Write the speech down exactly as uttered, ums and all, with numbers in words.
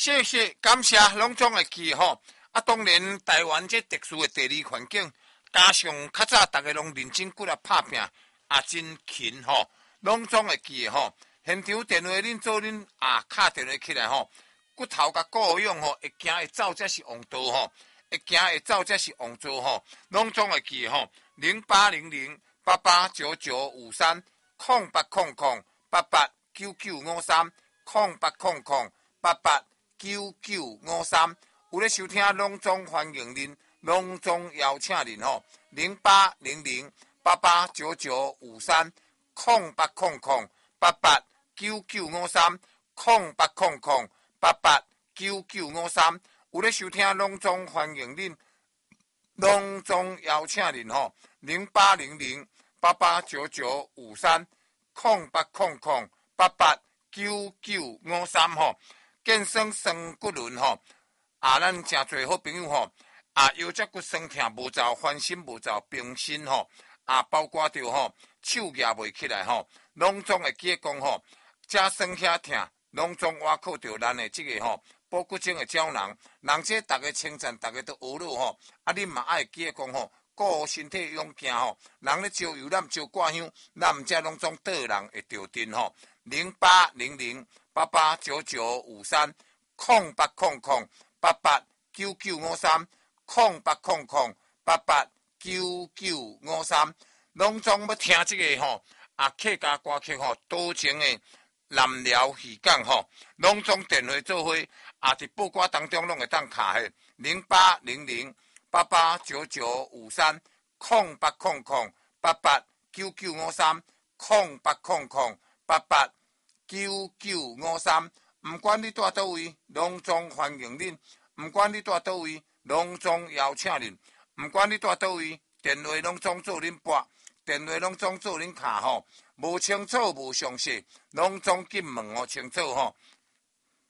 谢谢，感谢拢总会记吼。啊，当然，台湾这特殊的地理环境，加上较早大家拢认真骨力拍拼，也真勤吼，拢总会记吼。现场电话恁做恁啊，敲电话起来吼，骨头甲顾用吼，会行会走才是王道吼，会行会走才是王道吼，拢总会记吼。零八零零八八九九五三空八空空八八九九五三空八空空八八。九九五三，有咧收听隆中欢迎您，隆中邀请您吼，零八零零八八九九五三空八空空八八九九五三空八空空八八九九五三，有咧收听隆中欢迎您，隆中邀请您吼，零八零零八八九九五三空八空空八八九九五三吼。健身酸骨轮吼，啊，咱真侪好朋友吼，啊，腰脊骨酸痛无走，翻身无走，平身吼，啊，包括着吼手举袂起来吼，拢总会记讲吼，遮酸遐痛，拢总挖靠着咱的即个吼保骨精的胶囊，人这大家称赞，大家都学了吼，啊，你嘛爱记讲吼，顾身体勇健吼，人咧招游览招挂香，咱毋则拢总倒人会着阵吼，零八零零。八八九九五三空八空空八八九九五三空八空空八八九九五三，拢总要听这个吼啊客家歌曲吼，多情的南寮渔港吼，拢总电话做伙啊，伫报歌当中拢会当卡的零八零零八八九九五三空八空空八八九九五三空八空空八八。九九五三，唔管你住倒位，拢总欢迎恁；唔管你住倒位，拢总邀请恁；唔管你住倒位，电话拢总做恁拨，电话拢总做恁卡吼。无清楚无详细，拢总紧问哦清楚吼。